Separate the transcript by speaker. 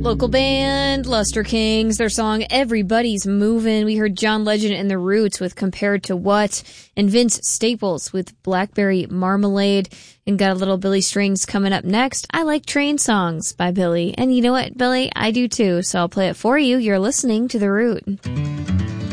Speaker 1: Local band, Luster Kings, their song Everybody's Movin'. We heard John Legend and the Roots with Compared to What, and Vince Staples with Blackberry Marmalade. And got a little Billy Strings coming up next. I like train songs by Billy. And you know what, Billy? I do too, so I'll play it for you. You're listening to The Root.